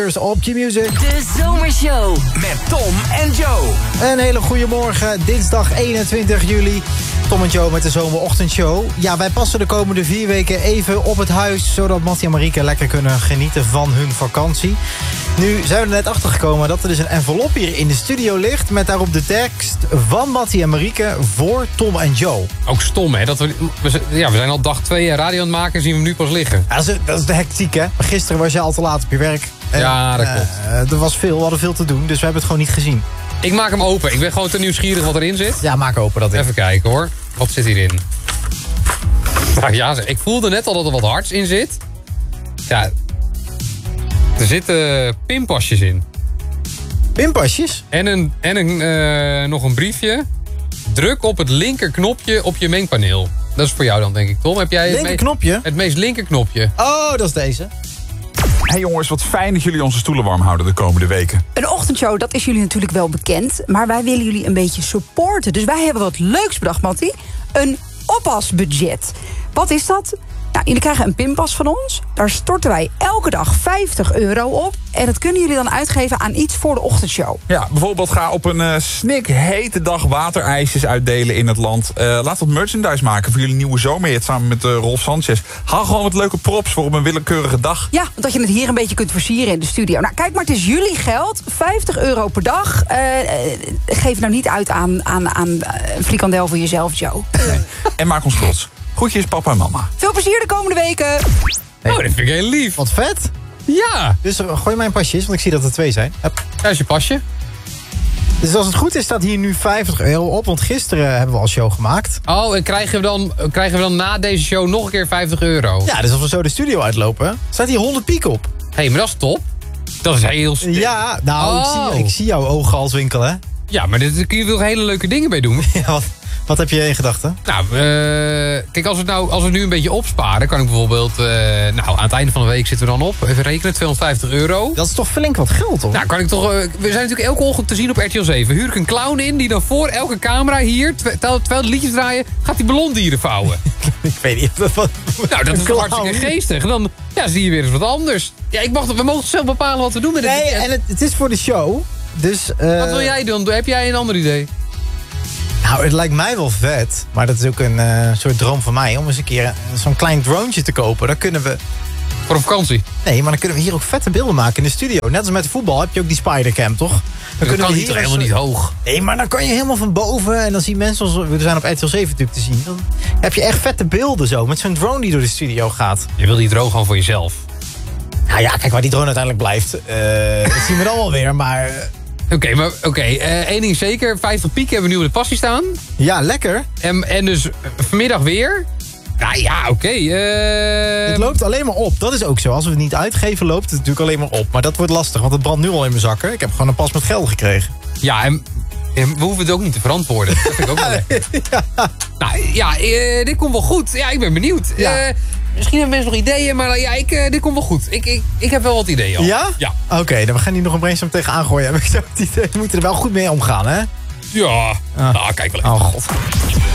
Op Q-Music. De Zomershow. Met Tom en Joe. Een hele goede morgen, dinsdag 21 juli. Tom en Joe met de Zomerochtendshow. Ja, wij passen de komende 4 weken even op het huis, zodat Mattie en Marieke lekker kunnen genieten van hun vakantie. Nu zijn we er net achter gekomen dat er dus een envelop hier in de studio ligt met daarop de tekst van Mattie en Marieke voor Tom en Joe. Ook stom, hè? We zijn al dag 2 radio aan het maken en zien we hem nu pas liggen. Ja, dat is de hectiek, hè? Gisteren was je al te laat op je werk. Ja, dat klopt. Er was veel, we hadden veel te doen, dus we hebben het gewoon niet gezien. Ik maak hem open. Ik ben gewoon te nieuwsgierig wat erin zit. Ja, maak open dat ding. Even kijken, hoor. Wat zit hierin? Nou ja, ik voelde net al dat er wat hards in zit. Ja, er zitten pinpasjes in. Pinpasjes? En nog een briefje. Druk op het linkerknopje op je mengpaneel. Dat is voor jou dan, denk ik, Tom. Heb jij Linkerknopje? Het meest linkerknopje. Oh, dat is deze. Hey jongens, wat fijn dat jullie onze stoelen warm houden de komende weken. Een ochtendshow, dat is jullie natuurlijk wel bekend. Maar wij willen jullie een beetje supporten. Dus wij hebben wat leuks bedacht, Mattie. Een oppasbudget. Wat is dat? Nou, jullie krijgen een pinpas van ons. Daar storten wij elke dag €50 op. En dat kunnen jullie dan uitgeven aan iets voor de ochtendshow. Ja, bijvoorbeeld ga op een snikhete dag waterijsjes uitdelen in het land. Laat wat merchandise maken voor jullie nieuwe zomerhit samen met Rolf Sanchez. Haal gewoon wat leuke props voor op een willekeurige dag. Ja, want dat je het hier een beetje kunt versieren in de studio. Nou, kijk maar, het is jullie geld. €50 per dag. Geef nou niet uit aan een frikandel voor jezelf, Joe. En maak ons trots. Groetjes papa en mama. Veel plezier de komende weken. Oh, dat vind ik heel lief. Wat vet. Ja. Dus gooi mijn pasjes, want ik zie dat er 2 zijn. Hup. Daar is je pasje. Dus als het goed is, staat hier nu €50 op. Want gisteren hebben we al show gemaakt. Oh, en krijgen we dan na deze show nog een keer €50? Ja, dus als we zo de studio uitlopen, staat hier 100 piek op. Hé, maar dat is top. Dat is heel sterk. Ja, nou, Oh. ik zie jouw ogen als winkel, hè? Ja, maar daar kun je wel hele leuke dingen mee doen. Ja, wat heb je in gedachten? Nou, kijk, als we het nu een beetje opsparen, kan ik bijvoorbeeld... aan het einde van de week zitten we dan op. Even rekenen, €250. Dat is toch flink wat geld, hoor? Nou, kan ik toch... we zijn natuurlijk elke ochtend te zien op RTL 7. Huur ik een clown in die dan voor elke camera hier, terwijl de liedjes draaien, gaat die ballondieren vouwen. Ik weet niet. Nou, dat is toch hartstikke geestig. Dan zie je weer eens wat anders. Ja, we mogen zelf bepalen wat we doen met dit. Nee, en het is voor de show. Dus, wat wil jij doen? Heb jij een ander idee? Nou, het lijkt mij wel vet. Maar dat is ook een soort droom van mij. Om eens een keer zo'n klein dronetje te kopen. Dan kunnen we... Voor een vakantie? Nee, maar dan kunnen we hier ook vette beelden maken in de studio. Net als met voetbal heb je ook die spidercam, toch? Dan kunnen we hier toch helemaal niet hoog? Nee, maar dan kan je helemaal van boven. En dan zien mensen, zoals we zijn op RTL 7 natuurlijk te zien. Dan heb je echt vette beelden zo. Met zo'n drone die door de studio gaat. Je wil die drone gewoon voor jezelf. Nou ja, kijk waar die drone uiteindelijk blijft. Dat zien we dan wel weer, maar... Oké, één ding zeker. 50 piek hebben we nu op de passie staan. Ja, lekker. En dus vanmiddag weer. Nou ja, oké. Het loopt alleen maar op. Dat is ook zo. Als we het niet uitgeven, loopt het natuurlijk alleen maar op. Maar dat wordt lastig, want het brandt nu al in mijn zakken. Ik heb gewoon een pas met geld gekregen. Ja, en we hoeven het ook niet te verantwoorden. Dat vind ik ook wel lekker. Ja. Nou ja, dit komt wel goed. Ja, ik ben benieuwd. Ja. Misschien hebben mensen nog ideeën, maar ja, dit komt wel goed. Ik heb wel wat ideeën al. Ja? Ja. Oké, dan we gaan hier nog een brainstorm tegenaan gooien. Heb ik zo het idee. We moeten er wel goed mee omgaan, hè? Ja. Nou, kijk wel even. Oh god.